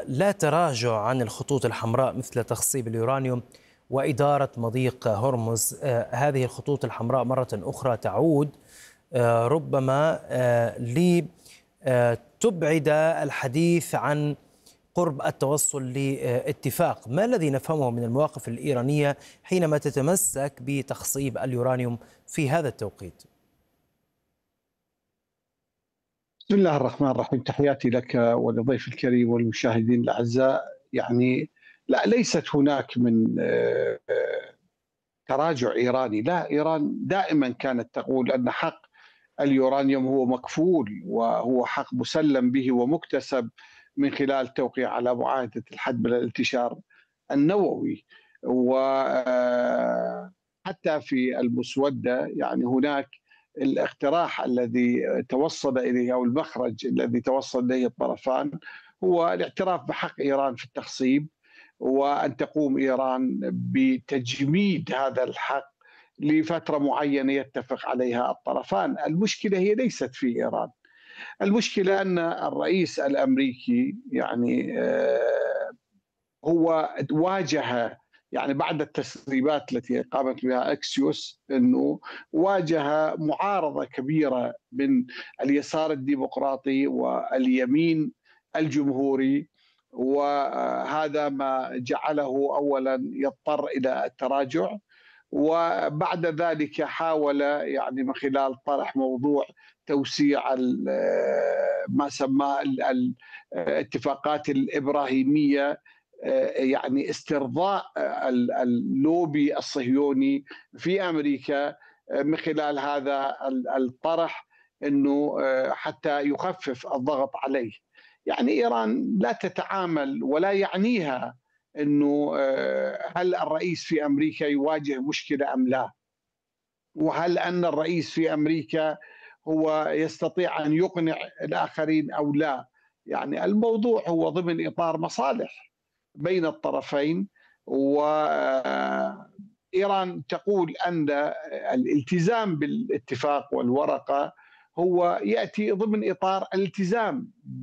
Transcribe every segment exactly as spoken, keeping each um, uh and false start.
لا تراجع عن الخطوط الحمراء مثل تخصيب اليورانيوم وإدارة مضيق هرمز. هذه الخطوط الحمراء مرة أخرى تعود ربما لتبعد الحديث عن قرب التوصل لاتفاق. ما الذي نفهمه من المواقف الإيرانية حينما تتمسك بتخصيب اليورانيوم في هذا التوقيت؟ بسم الله الرحمن الرحيم، تحياتي لك ولضيف الكريم والمشاهدين الأعزاء. يعني لا، ليست هناك من تراجع إيراني، لا، إيران دائما كانت تقول أن حق اليورانيوم هو مكفول وهو حق مسلم به ومكتسب من خلال التوقيع على معاهدة الحد من الانتشار النووي. وحتى في المسودة يعني هناك الاقتراح الذي توصل إليه أو المخرج الذي توصل إليه الطرفان هو الاعتراف بحق إيران في التخصيب، وأن تقوم إيران بتجميد هذا الحق لفترة معينة يتفق عليها الطرفان. المشكلة هي ليست في إيران، المشكلة أن الرئيس الأمريكي يعني هو واجه يعني بعد التسريبات التي قامت بها أكسيوس أنه واجه معارضة كبيرة من اليسار الديمقراطي واليمين الجمهوري، وهذا ما جعله أولا يضطر إلى التراجع، وبعد ذلك حاول يعني من خلال طرح موضوع توسيع ما سماه الاتفاقات الإبراهيمية، يعني استرضاء اللوبي الصهيوني في أمريكا من خلال هذا الطرح، أنه حتى يخفف الضغط عليه. يعني إيران لا تتعامل ولا يعنيها أنه هل الرئيس في أمريكا يواجه مشكلة أم لا، وهل أن الرئيس في أمريكا هو يستطيع أن يقنع الآخرين أو لا. يعني الموضوع هو ضمن إطار مصالح بين الطرفين، وإيران تقول أن الالتزام بالاتفاق والورقة هو يأتي ضمن إطار الالتزام ب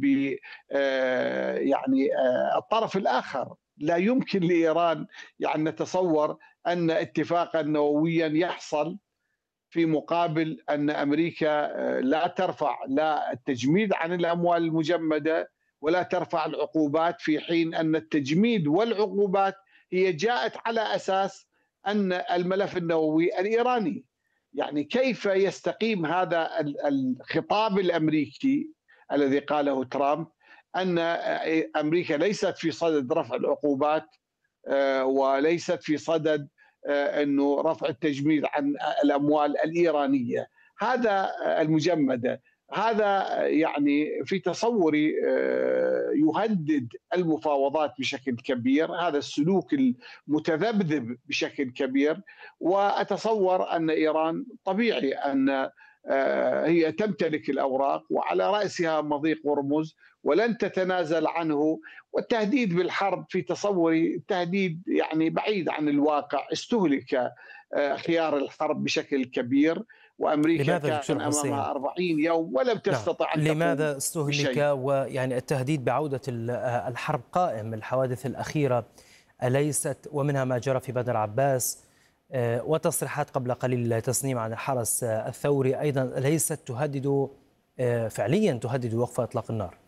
يعني الطرف الآخر. لا يمكن لإيران يعني نتصور أن اتفاقا نوويا يحصل في مقابل أن أمريكا لا ترفع لا التجميد عن الأموال المجمدة ولا ترفع العقوبات، في حين أن التجميد والعقوبات هي جاءت على أساس أن الملف النووي الإيراني. يعني كيف يستقيم هذا الخطاب الأمريكي الذي قاله ترامب أن أمريكا ليست في صدد رفع العقوبات وليست في صدد أنه رفع التجميد عن الأموال الإيرانية هذا المجمدة؟ هذا يعني في تصوري يهدد المفاوضات بشكل كبير، هذا السلوك المتذبذب بشكل كبير. وأتصور أن إيران طبيعي أن هي تمتلك الأوراق وعلى رأسها مضيق هرمز ولن تتنازل عنه، والتهديد بالحرب في تصوري تهديد يعني بعيد عن الواقع. استهلك خيار الحرب بشكل كبير، وأمريكا كان أمامها أربعين يوم ولم تستطع أن تقوم. لماذا استهلك بشيء؟ ويعني التهديد بعودة الحرب قائم. الحوادث الأخيرة أليست ومنها ما جرى في بدر عباس وتصريحات قبل قليل تسنيم عن الحرس الثوري أيضا ليست تهدد فعليا تهدد وقف إطلاق النار؟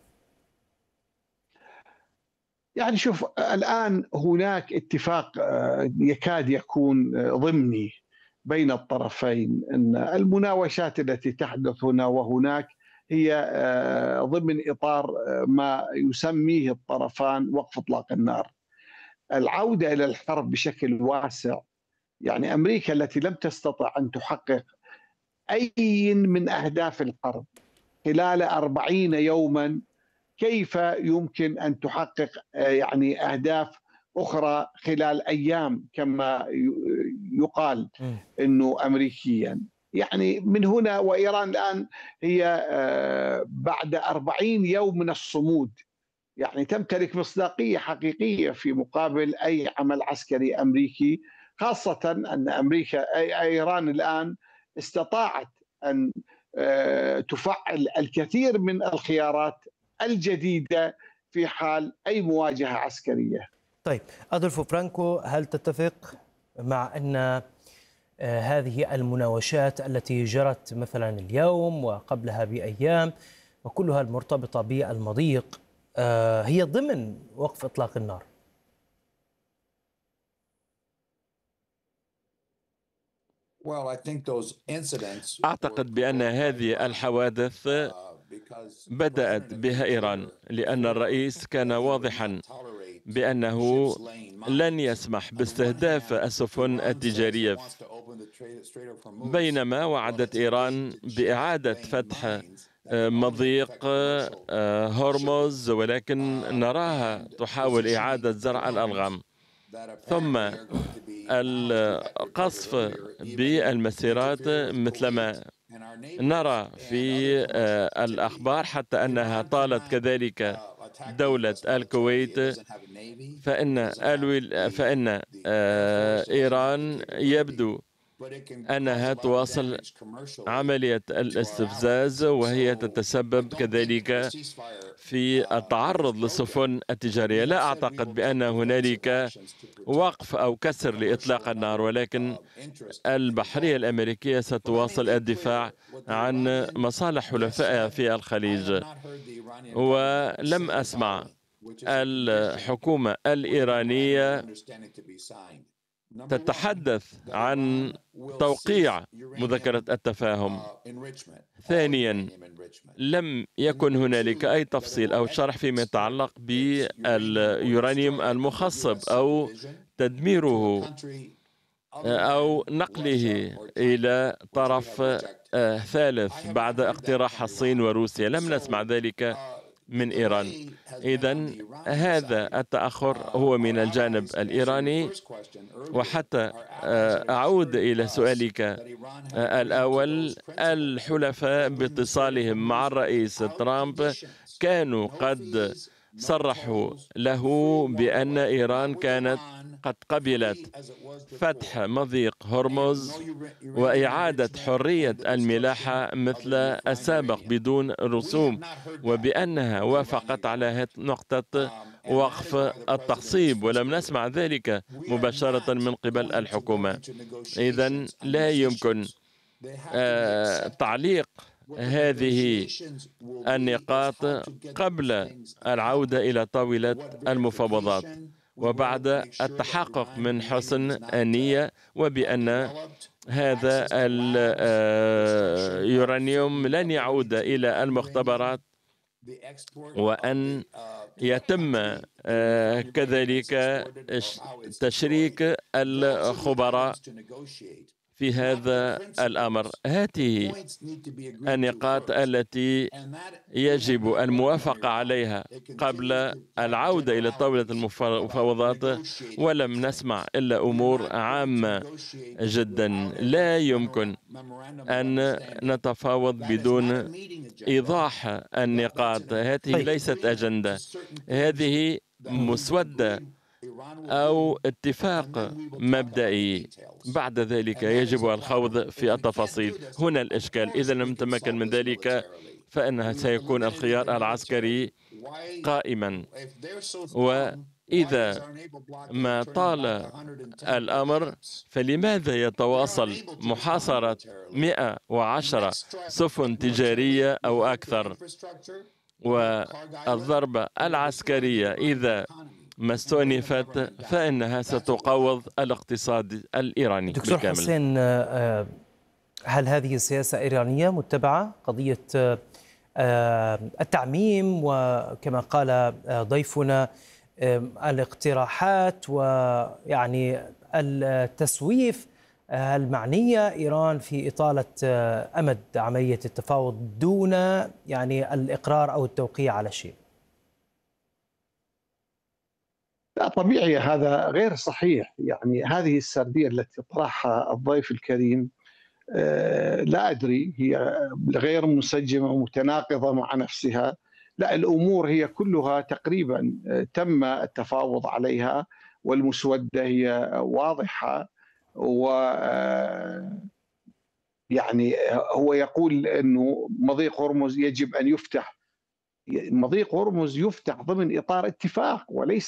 يعني شوف، الآن هناك اتفاق يكاد يكون ضمني بين الطرفين أن المناوشات التي تحدث هنا وهناك هي ضمن إطار ما يسميه الطرفان وقف إطلاق النار. العودة إلى الحرب بشكل واسع، يعني أمريكا التي لم تستطع أن تحقق أي من أهداف الحرب خلال أربعين يوما، كيف يمكن أن تحقق يعني أهداف أخرى خلال أيام كما يقال أنه أمريكيا؟ يعني من هنا وإيران الآن هي بعد أربعين يوم من الصمود يعني تمتلك مصداقية حقيقية في مقابل أي عمل عسكري أمريكي، خاصة أن أمريكا أي إيران الآن استطاعت أن تفعل الكثير من الخيارات الجديدة في حال أي مواجهة عسكرية. طيب أدولفو فرانكو، هل تتفق مع أن آه، هذه المناوشات التي جرت مثلا اليوم وقبلها بأيام وكلها المرتبطة بالمضيق آه، هي ضمن وقف إطلاق النار؟ أعتقد بأن هذه الحوادث بدأت بها إيران، لأن الرئيس كان واضحا بأنه لن يسمح باستهداف السفن التجارية، بينما وعدت إيران بإعادة فتح مضيق هرمز، ولكن نراها تحاول إعادة زرع الألغام، ثم القصف بالمسيرات مثلما نرى في الأخبار، حتى أنها طالت كذلك دولة الكويت، فإن فإن إيران يبدو أنها تواصل عملية الاستفزاز، وهي تتسبب كذلك في التعرض للسفن التجارية. لا أعتقد بأن هنالك وقف أو كسر لإطلاق النار، ولكن البحرية الأمريكية ستواصل الدفاع عن مصالح حلفائها في الخليج. ولم أسمع الحكومة الإيرانية تتحدث عن توقيع مذكرة التفاهم. ثانيا، لم يكن هنالك أي تفصيل أو شرح فيما يتعلق باليورانيوم المخصب أو تدميره أو نقله إلى طرف ثالث بعد اقتراح الصين وروسيا. لم نسمع ذلك من إيران. إذن هذا التأخر هو من الجانب الإيراني. وحتى أعود إلى سؤالك الأول، الحلفاء باتصالهم مع الرئيس ترامب كانوا قد صرحوا له بأن إيران كانت قد قبلت فتح مضيق هرمز وإعادة حرية الملاحة مثل السابق بدون رسوم، وبأنها وافقت على نقطة وقف التخصيب، ولم نسمع ذلك مباشرة من قبل الحكومة. إذن لا يمكن آه تعليق هذه النقاط قبل العودة إلى طاولة المفاوضات وبعد التحقق من حسن النية، وبأن هذا اليورانيوم لن يعود إلى المختبرات، وأن يتم كذلك تشريك الخبراء في هذا الأمر. هذه النقاط التي يجب الموافقة عليها قبل العودة إلى طاولة المفاوضات، ولم نسمع إلا أمور عامة جدا. لا يمكن أن نتفاوض بدون إيضاح النقاط. هذه ليست أجندة، هذه مسودة أو اتفاق مبدئي. بعد ذلك يجب الخوض في التفاصيل. هنا الإشكال، إذا لم نتمكن من ذلك فإنها سيكون الخيار العسكري قائما. وإذا ما طال الأمر فلماذا يتواصل محاصرة مئة وعشرة سفن تجارية أو أكثر؟ والضربة العسكرية إذا ما استؤنفت فإنها ستقوض الاقتصاد الإيراني دكتور بالكامل. حسين، هل هذه السياسة إيرانية متبعة؟ قضية التعميم وكما قال ضيفنا الاقتراحات ويعني التسويف، هل معنية إيران في إطالة أمد عملية التفاوض دون يعني الإقرار أو التوقيع على شيء؟ لا، طبيعي، هذا غير صحيح. يعني هذه السردية التي طرحها الضيف الكريم لا أدري، هي غير منسجمة ومتناقضة مع نفسها. لا، الأمور هي كلها تقريبا تم التفاوض عليها، والمسودة هي واضحة. و يعني هو يقول أنه مضيق هرمز يجب أن يفتح مضيق هرمز يفتح ضمن إطار اتفاق وليس